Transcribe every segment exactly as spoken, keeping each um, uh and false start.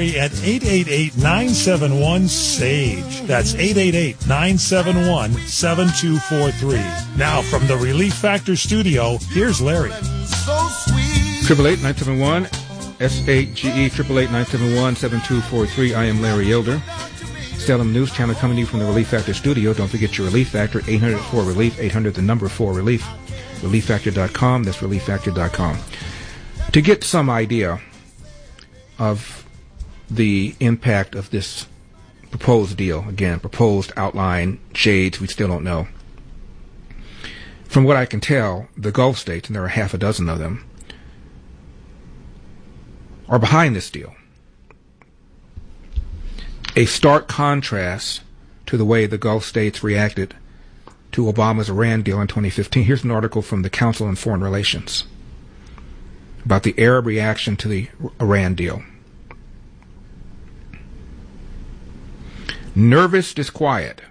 Larry at eight eight eight, nine seven one, S A G E. That's eight eight eight, nine seven one, seven two four three. Now, from the Relief Factor studio, here's Larry. Triple eight nine seven one S A G E triple eight nine seven one seven two four three. I am Larry Elder. Salem News Channel coming to you from the Relief Factor studio. Don't forget your Relief Factor, eight hundred four relief, eight hundred the number four relief, relief factor dot com. That's relief factor dot com. To get some idea of the impact of this proposed deal, again, proposed outline, shades, we still don't know. From what I can tell, the Gulf states, and there are half a dozen of them, are behind this deal. A stark contrast to the way the Gulf states reacted to Obama's Iran deal in twenty fifteen. Here's an article from the Council on Foreign Relations about the Arab reaction to the Iran deal. Nervous disquiet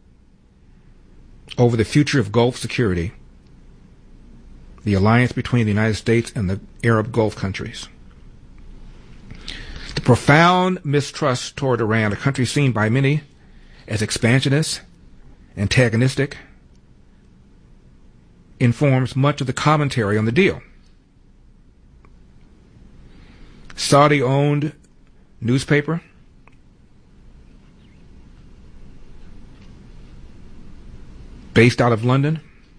over the future of Gulf security, the alliance between the United States and the Arab Gulf countries. The profound mistrust toward Iran, a country seen by many as expansionist, antagonistic, informs much of the commentary on the deal. Saudi-owned newspaper based out of London,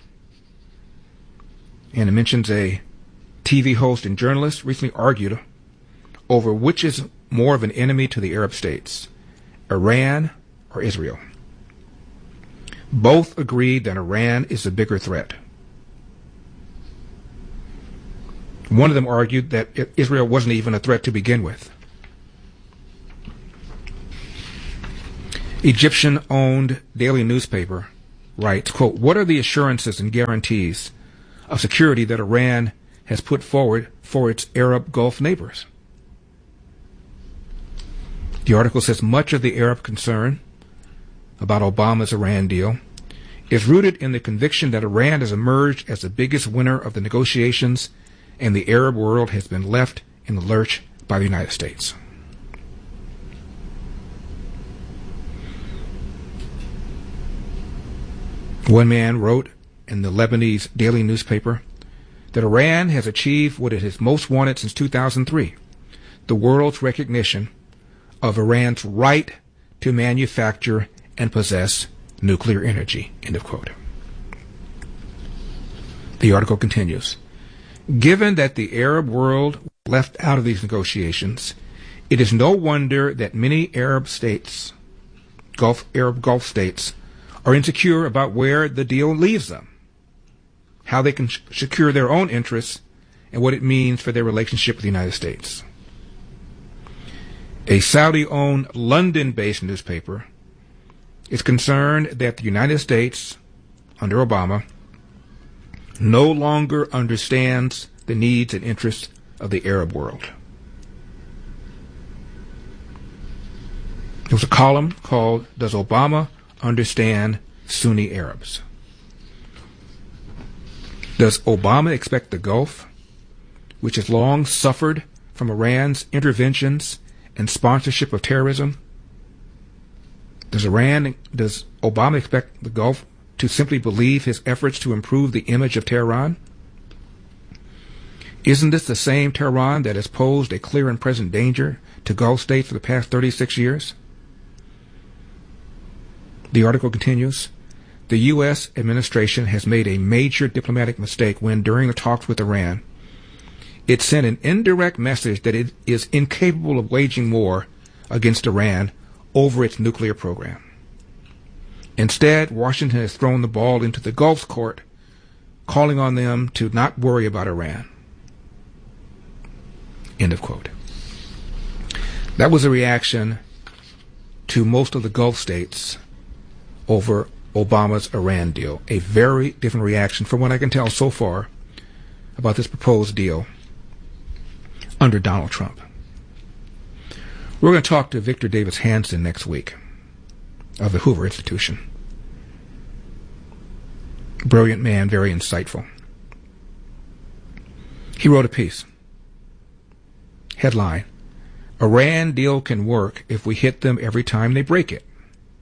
and it mentions a T V host and journalist recently argued over which is more of an enemy to the Arab states, Iran or Israel. Both agreed that Iran is the bigger threat. One of them argued that Israel wasn't even a threat to begin with. Egyptian-owned daily newspaper writes, quote, "What are the assurances and guarantees of security that Iran has put forward for its Arab Gulf neighbors?" The article says much of the Arab concern about Obama's Iran deal is rooted in the conviction that Iran has emerged as the biggest winner of the negotiations and the Arab world has been left in the lurch by the United States. One man wrote in the Lebanese daily newspaper that Iran has achieved what it has most wanted since two thousand three, the world's recognition of Iran's right to manufacture and possess nuclear energy, end of quote. The article continues. Given that the Arab world was left out of these negotiations, it is no wonder that many Arab states, Gulf, Arab Gulf states, are insecure about where the deal leaves them, how they can sh- secure their own interests, and what it means for their relationship with the United States. A Saudi-owned London-based newspaper is concerned that the United States, under Obama, no longer understands the needs and interests of the Arab world. There was a column called, "Does Obama Understand Sunni Arabs?" Does Obama expect the Gulf, which has long suffered from Iran's interventions and sponsorship of terrorism, does Iran, does Obama expect the Gulf to simply believe his efforts to improve the image of Tehran? Isn't this the same Tehran that has posed a clear and present danger to Gulf states for the past thirty-six years? The article continues. The U S administration has made a major diplomatic mistake when, during the talks with Iran, it sent an indirect message that it is incapable of waging war against Iran over its nuclear program. Instead, Washington has thrown the ball into the Gulf's court, calling on them to not worry about Iran. End of quote. That was a reaction to most of the Gulf states over Obama's Iran deal. A very different reaction from what I can tell so far about this proposed deal under Donald Trump. We're going to talk to Victor Davis Hanson next week of the Hoover Institution. Brilliant man, very insightful. He wrote a piece. Headline, Iran deal can work if we hit them every time they break it.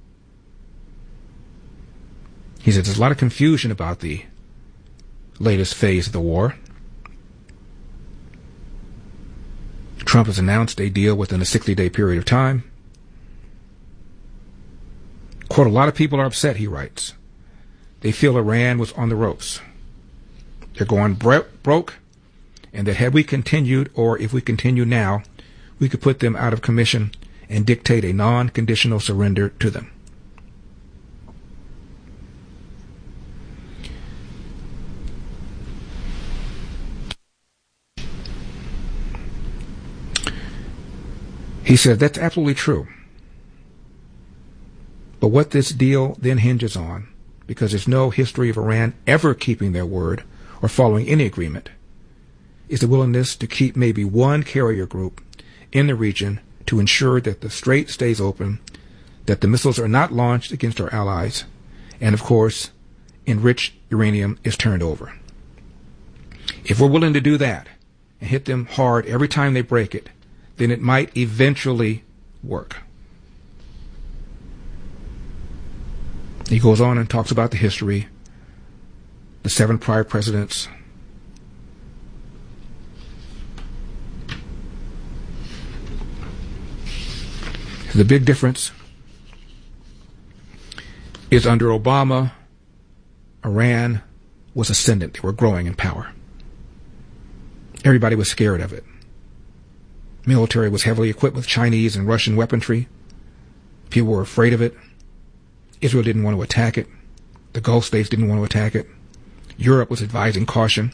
He said there's a lot of confusion about the latest phase of the war. Trump has announced a deal within a sixty-day period of time. Quote, a lot of people are upset, he writes. They feel Iran was on the ropes. They're going bro- broke, and that had we continued, or if we continue now, we could put them out of commission and dictate a non-conditional surrender to them. He said that's absolutely true. But what this deal then hinges on, because there's no history of Iran ever keeping their word or following any agreement, is the willingness to keep maybe one carrier group in the region to ensure that the strait stays open, that the missiles are not launched against our allies, and of course, enriched uranium is turned over. If we're willing to do that and hit them hard every time they break it, then it might eventually work. He goes on and talks about the history, the seven prior presidents. The big difference is under Obama, Iran was ascendant. They were growing in power. Everybody was scared of it. Military was heavily equipped with Chinese and Russian weaponry. People were afraid of it. Israel didn't want to attack it. The Gulf states didn't want to attack it. Europe was advising caution.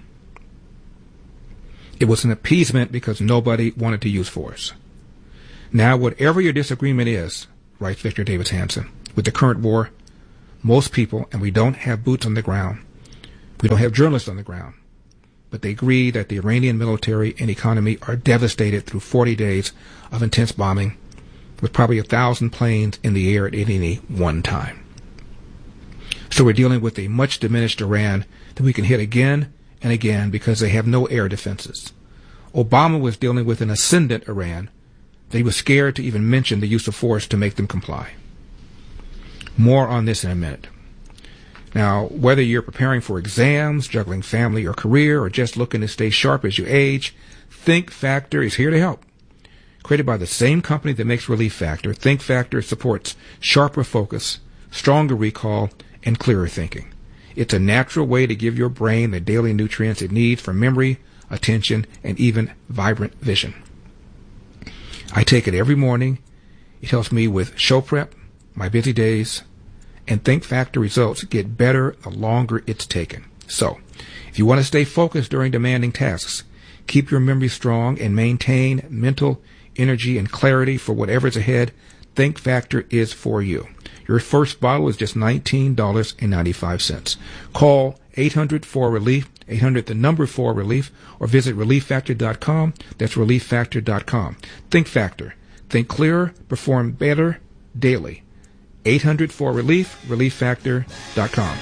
It was an appeasement because nobody wanted to use force. Now, whatever your disagreement is, writes Victor Davis Hanson, with the current war, most people, and we don't have boots on the ground, we don't have journalists on the ground, but they agree that the Iranian military and economy are devastated through forty days of intense bombing, with probably a thousand planes in the air at any one time. So we're dealing with a much diminished Iran that we can hit again and again because they have no air defenses. Obama was dealing with an ascendant Iran that he was scared to even mention the use of force to make them comply. More on this in a minute. Now, whether you're preparing for exams, juggling family or career, or just looking to stay sharp as you age, Think Factor is here to help. Created by the same company that makes Relief Factor, Think Factor supports sharper focus, stronger recall, and clearer thinking. It's a natural way to give your brain the daily nutrients it needs for memory, attention, and even vibrant vision. I take it every morning. It helps me with show prep, my busy days, and Think Factor results get better the longer it's taken. So, if you want to stay focused during demanding tasks, keep your memory strong, and maintain mental energy and clarity for whatever's ahead, Think Factor is for you. Your first bottle is just nineteen dollars and ninety-five cents. Call eight hundred four relief, eight hundred the number four relief, or visit relief factor dot com. That's relief factor dot com. Think Factor. Think clearer, perform better daily. eight hundred four relief, relief factor dot com.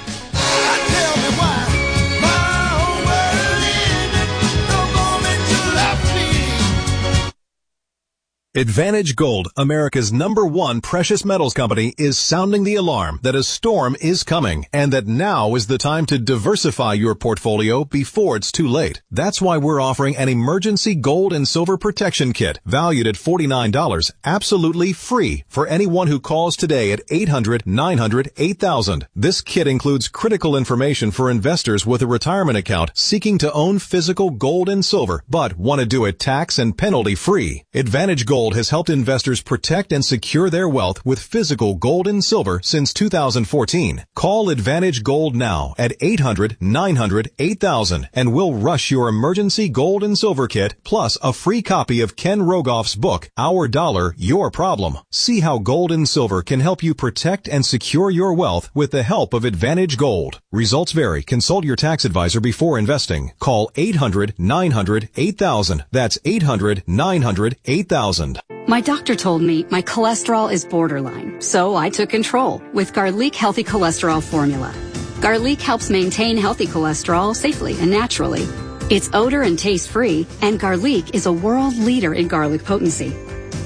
Advantage Gold, America's number one precious metals company, is sounding the alarm that a storm is coming and that now is the time to diversify your portfolio before it's too late. That's why we're offering an emergency gold and silver protection kit valued at forty-nine dollars, absolutely free for anyone who calls today at eight hundred nine hundred eight thousand. This kit includes critical information for investors with a retirement account seeking to own physical gold and silver but want to do it tax and penalty free. Advantage Gold has helped investors protect and secure their wealth with physical gold and silver since two thousand fourteen. Call Advantage Gold now at eight hundred nine hundred eight thousand and we'll rush your emergency gold and silver kit plus a free copy of Ken Rogoff's book, Our Dollar, Your Problem. See how gold and silver can help you protect and secure your wealth with the help of Advantage Gold. Results vary. Consult your tax advisor before investing. Call eight hundred nine hundred eight thousand. That's eight hundred nine hundred eight thousand. My doctor told me my cholesterol is borderline, so I took control with Garlic Healthy Cholesterol Formula. Garlic helps maintain healthy cholesterol safely and naturally. It's odor and taste-free, and Garlic is a world leader in garlic potency.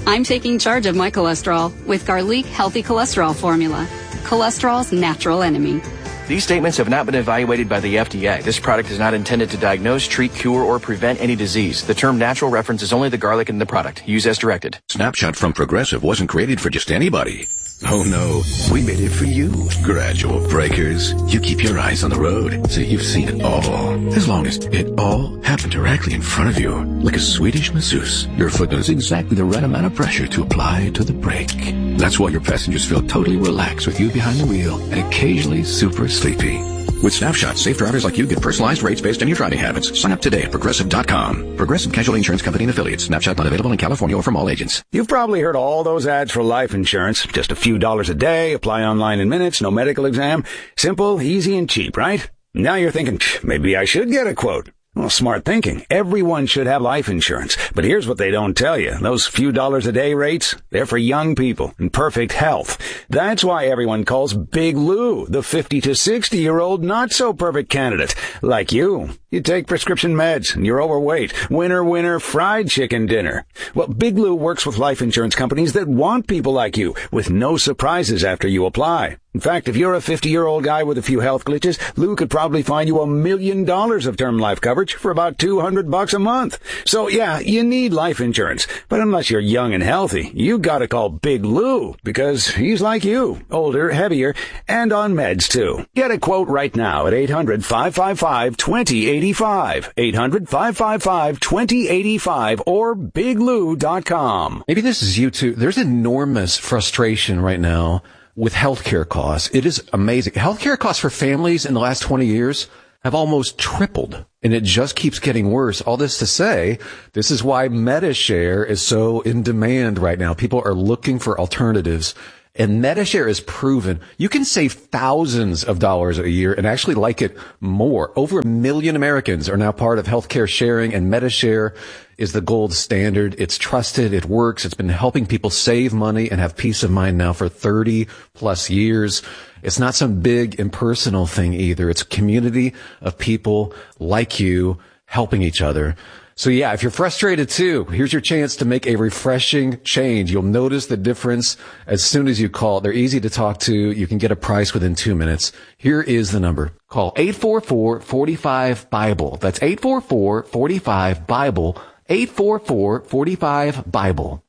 I'm taking charge of my cholesterol with Garlic Healthy Cholesterol Formula, cholesterol's natural enemy. These statements have not been evaluated by the F D A. This product is not intended to diagnose, treat, cure, or prevent any disease. The term natural references only the garlic in the product. Use as directed. Snapshot from Progressive wasn't created for just anybody. Oh no, we made it for you. Gradual breakers. You keep your eyes on the road, so you've seen it all. As long as it all happened directly in front of you, like a Swedish masseuse. Your foot knows exactly the right amount of pressure to apply to the brake. That's why your passengers feel totally relaxed with you behind the wheel and occasionally super sleepy. With Snapshot, safe drivers like you get personalized rates based on your driving habits. Sign up today at Progressive dot com. Progressive Casualty Insurance Company and Affiliates. Snapshot not available in California or from all agents. You've probably heard all those ads for life insurance. Just a few dollars a day, apply online in minutes, no medical exam. Simple, easy, and cheap, right? Now you're thinking, maybe I should get a quote. Well, smart thinking. Everyone should have life insurance. But here's what they don't tell you. Those few dollars a day rates, they're for young people in perfect health. That's why everyone calls Big Lou the fifty to sixty year old not so perfect candidate. Like you. You take prescription meds and you're overweight. Winner, winner, fried chicken dinner. Well, Big Lou works with life insurance companies that want people like you with no surprises after you apply. In fact, if you're a fifty-year-old guy with a few health glitches, Lou could probably find you a million dollars of term life coverage for about two hundred bucks a month. So yeah, you need life insurance. But unless you're young and healthy, you gotta call Big Lou because he's like you, older, heavier, and on meds too. Get a quote right now at eight hundred, five five five, two zero eight five. eight hundred, five five five, two zero eight five or big lou dot com. Maybe this is you too. There's enormous frustration right now with healthcare costs. It is amazing. Healthcare costs for families in the last twenty years have almost tripled, and it just keeps getting worse. All this to say, this is why MediShare is so in demand right now. People are looking for alternatives, and MediShare is proven you can save thousands of dollars a year and actually like it more. Over a million Americans are now part of healthcare sharing, and MediShare is the gold standard. It's trusted. It works. It's been helping people save money and have peace of mind now for thirty plus years. It's not some big impersonal thing either. It's a community of people like you helping each other. So yeah, if you're frustrated too, here's your chance to make a refreshing change. You'll notice the difference as soon as you call. They're easy to talk to. You can get a price within two minutes. Here is the number. Call eight four four, four five, BIBLE. That's eight four four, four five, BIBLE. eight four four, four five, BIBLE.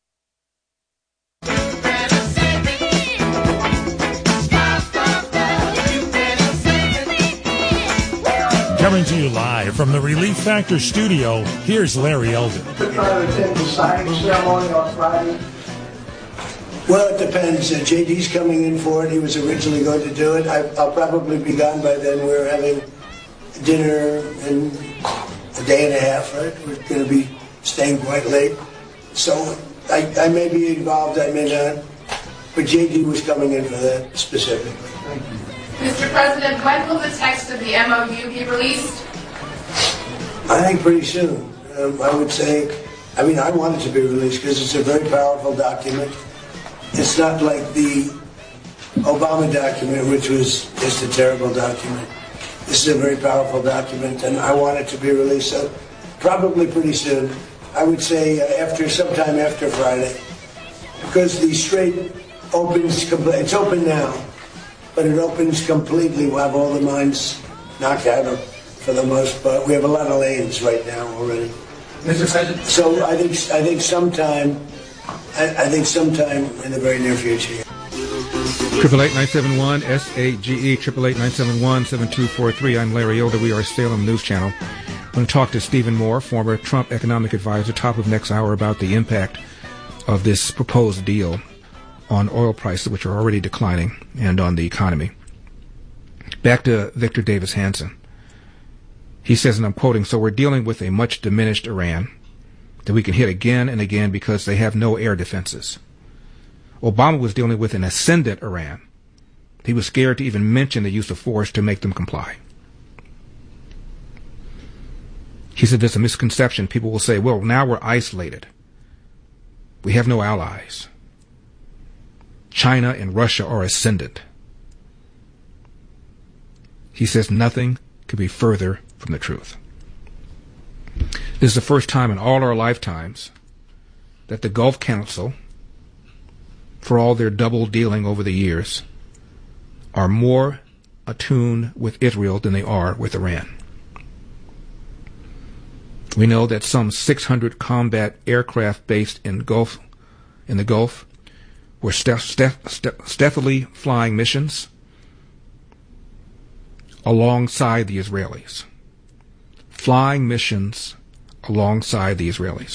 Coming to you live from the Relief Factor studio, here's Larry Elder. The signing ceremony on Friday. Well, it depends. Uh, J D's coming in for it. He was originally going to do it. I, I'll probably be gone by then. We're having dinner in a day and a half, right? We're going to be staying quite late. So I, I may be involved, I may not. But J D was coming in for that specifically. Thank you. Mister President, when will the text of the M O U be released? I think pretty soon. Um, I would say, I mean, I want it to be released because it's a very powerful document. It's not like the Obama document, which was just a terrible document. This is a very powerful document, and I want it to be released. So probably pretty soon. I would say uh, after sometime after Friday, because the strait opens. Compl- it's open now. But it opens completely. We'll have all the mines knocked out for the most part. We have a lot of lanes right now already. Mister President. So I think I think sometime I, I think sometime in the very near future. Triple eight nine seven one S A G E triple eight nine seven one seven two four three. I'm Larry Elder. We are Salem News Channel. I'm going to talk to Stephen Moore, former Trump economic advisor, top of next hour about the impact of this proposed deal on oil prices, which are already declining, and on the economy. Back to Victor Davis Hanson. He says, and I'm quoting, "So we're dealing with a much diminished Iran that we can hit again and again because they have no air defenses. Obama was dealing with an ascendant Iran. He was scared to even mention the use of force to make them comply." He said there's a misconception. People will say, well, now we're isolated. We have no allies. China and Russia are ascendant. He says nothing could be further from the truth. This is the first time in all our lifetimes that the Gulf Council, for all their double dealing over the years, are more attuned with Israel than they are with Iran. We know that some six hundred combat aircraft based in Gulf, in the Gulf were stealth, stealth, stealthily flying missions alongside the Israelis. Flying missions alongside the Israelis.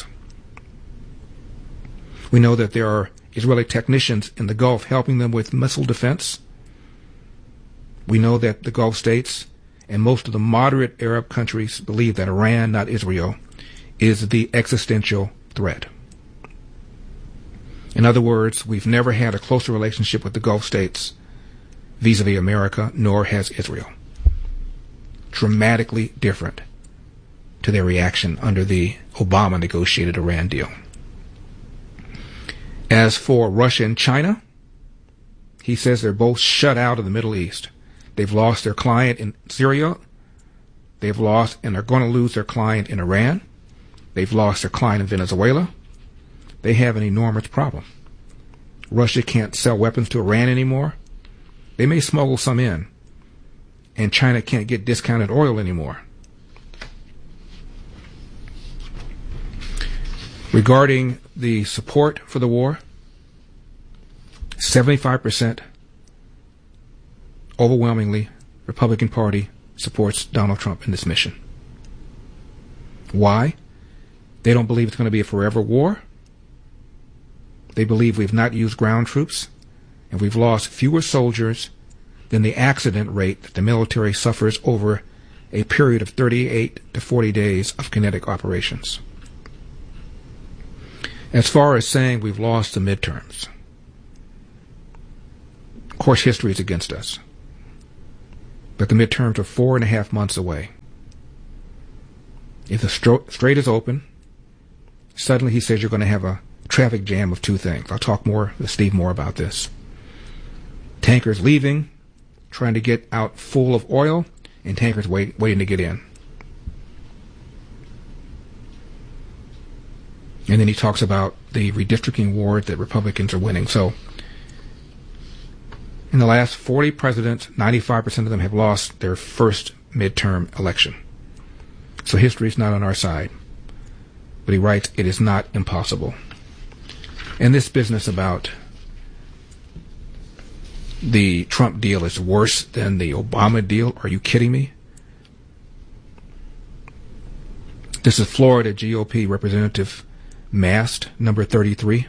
We know that there are Israeli technicians in the Gulf helping them with missile defense. We know that the Gulf states and most of the moderate Arab countries believe that Iran, not Israel, is the existential threat. In other words, we've never had a closer relationship with the Gulf states vis-a-vis America, nor has Israel. Dramatically different to their reaction under the Obama negotiated Iran deal. As for Russia and China, he says they're both shut out of the Middle East. They've lost their client in Syria. They've lost and are going to lose their client in Iran. They've lost their client in Venezuela. They have an enormous problem. Russia can't sell weapons to Iran anymore. They may smuggle some in. And China can't get discounted oil anymore. Regarding the support for the war, seventy-five percent overwhelmingly Republican Party supports Donald Trump in this mission. Why? They don't believe it's going to be a forever war. They believe we've not used ground troops and we've lost fewer soldiers than the accident rate that the military suffers over a period of thirty-eight to forty days of kinetic operations. As far as saying we've lost the midterms, of course history is against us. But the midterms are four and a half months away. If the stro- strait is open, suddenly he says you're going to have a traffic jam of two things. I'll talk more with Steve more about this. Tankers leaving, trying to get out full of oil, and tankers wait, waiting to get in. And then he talks about the redistricting war that Republicans are winning. So in the last forty presidents, ninety-five percent of them have lost their first midterm election. So history is not on our side. But he writes, it is not impossible. And this business about the Trump deal is worse than the Obama deal, are you kidding me? This is Florida G O P Representative Mast, number thirty-three.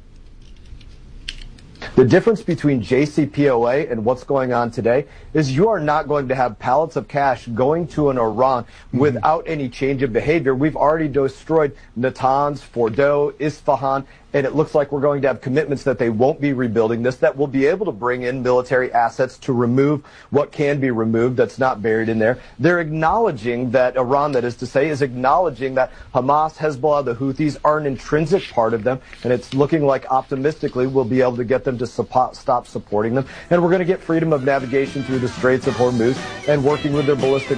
The difference between J C P O A and what's going on today is you are not going to have pallets of cash going to an Iran mm-hmm. without any change of behavior. We've already destroyed Natanz, Fordow, Isfahan, and it looks like we're going to have commitments that they won't be rebuilding this, that will be able to bring in military assets to remove what can be removed that's not buried in there. They're acknowledging that Iran, that is to say, is acknowledging that Hamas, Hezbollah, the Houthis are an intrinsic part of them, and it's looking like optimistically we'll be able to get them to support, stop supporting them. And we're going to get freedom of navigation through the Straits of Hormuz and working with their ballistic...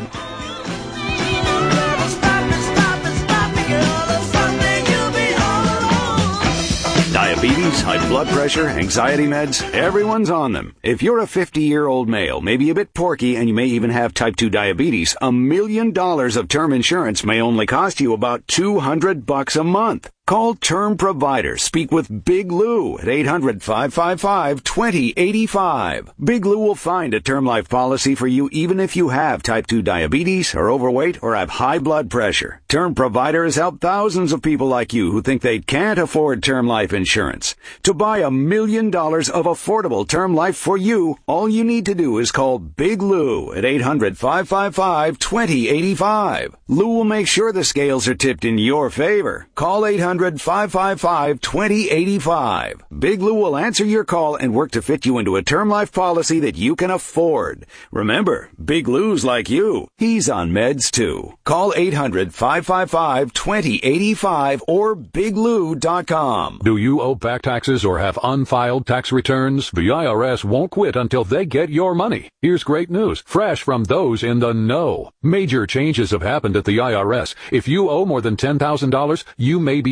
Diabetes, high blood pressure, anxiety meds, everyone's on them. If you're a fifty-year-old male, maybe a bit porky, and you may even have type two diabetes, a million dollars of term insurance may only cost you about two hundred bucks a month. Call Term Provider. Speak with Big Lou at eight hundred, five five five, two zero eight five. Big Lou will find a term life policy for you even if you have type two diabetes, are overweight, or have high blood pressure. Term Provider has helped thousands of people like you who think they can't afford term life insurance. To buy a million dollars of affordable term life for you, all you need to do is call Big Lou at eight hundred, five five five, two zero eight five. Lou will make sure the scales are tipped in your favor. Call eight hundred, five five five, two zero eight five. Big Lou will answer your call and work to fit you into a term life policy that you can afford. Remember, Big Lou's like you. He's on meds too. Call eight hundred, five five five, two zero eight five or big lou dot com. Do you owe back taxes or have unfiled tax returns? The I R S won't quit until they get your money. Here's great news, fresh from those in the know. Major changes have happened at the I R S. If you owe more than ten thousand dollars, you may be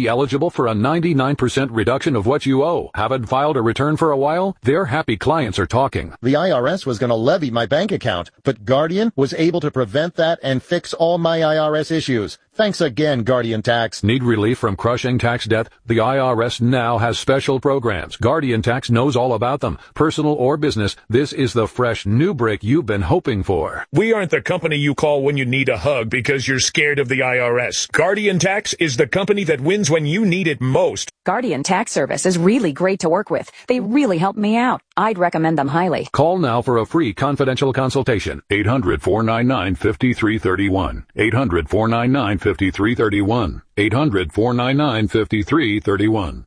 eligible for a ninety-nine percent reduction of what you owe. Haven't filed a return for a while? Their happy clients are talking. The I R S was going to levy my bank account, but Guardian was able to prevent that and fix all my I R S issues. Thanks again, Guardian Tax. Need relief from crushing tax debt? The I R S now has special programs. Guardian Tax knows all about them. Personal or business, this is the fresh new break you've been hoping for. We aren't the company you call when you need a hug because you're scared of the I R S. Guardian Tax is the company that wins when you need it most. Guardian Tax Service is really great to work with. They really helped me out. I'd recommend them highly. Call now for a free confidential consultation. eight hundred, four nine nine, five three three one. eight hundred, four nine nine, five three three one. eight hundred, four nine nine, five three three one.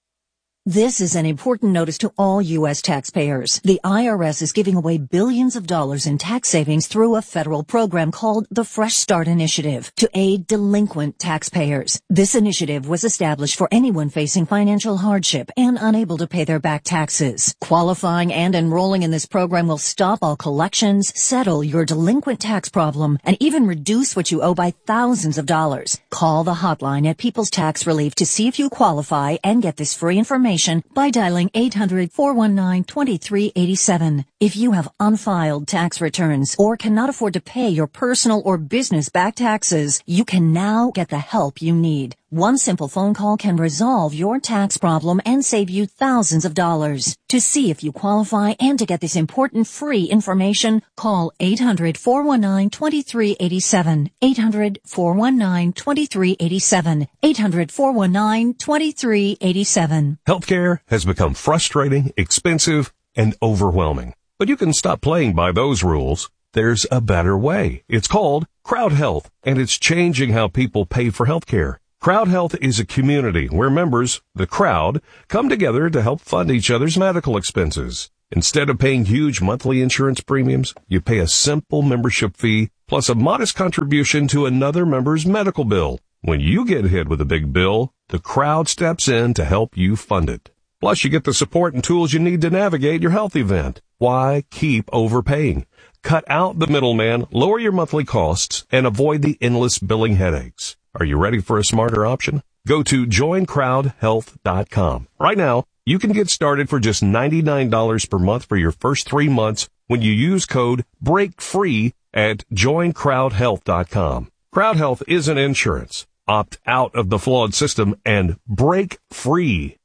This is an important notice to all U S taxpayers. The I R S is giving away billions of dollars in tax savings through a federal program called the Fresh Start Initiative to aid delinquent taxpayers. This initiative was established for anyone facing financial hardship and unable to pay their back taxes. Qualifying and enrolling in this program will stop all collections, settle your delinquent tax problem, and even reduce what you owe by thousands of dollars. Call the hotline at People's Tax Relief to see if you qualify and get this free information by dialing eight hundred, four one nine, two three eight seven. If you have unfiled tax returns or cannot afford to pay your personal or business back taxes, you can now get the help you need. One simple phone call can resolve your tax problem and save you thousands of dollars. To see if you qualify and to get this important free information, call eight hundred, four one nine, two three eight seven. eight hundred, four one nine, two three eight seven. eight hundred, four one nine, two three eight seven. Healthcare has become frustrating, expensive, and overwhelming. But you can stop playing by those rules. There's a better way. It's called Crowd Health, and it's changing how people pay for healthcare. Crowd Health is a community where members, the crowd, come together to help fund each other's medical expenses. Instead of paying huge monthly insurance premiums, you pay a simple membership fee plus a modest contribution to another member's medical bill. When you get hit with a big bill, the crowd steps in to help you fund it. Plus, you get the support and tools you need to navigate your health event. Why keep overpaying? Cut out the middleman, lower your monthly costs, and avoid the endless billing headaches. Are you ready for a smarter option? Go to join crowd health dot com. Right now, you can get started for just ninety-nine dollars per month for your first three months when you use code BREAKFREE at join crowd health dot com. Crowd Health isn't insurance. Opt out of the flawed system and break free.